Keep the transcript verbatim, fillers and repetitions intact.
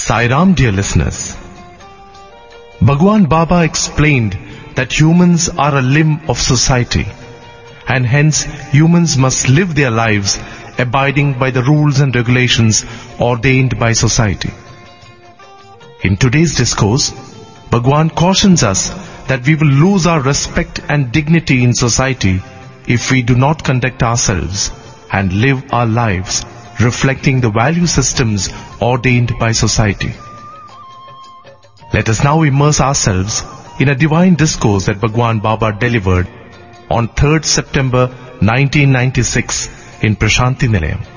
Sai Ram, dear listeners. Bhagwan Baba explained that humans are a limb of society, and hence humans must live their lives abiding by the rules and regulations ordained by society. In today's discourse, Bhagwan cautions us that we will lose our respect and dignity in society if we do not conduct ourselves and live our lives reflecting the value systems ordained by society. Let us now immerse ourselves in a divine discourse that Bhagwan Baba delivered on third September nineteen ninety-six in Prashanti Nilayam.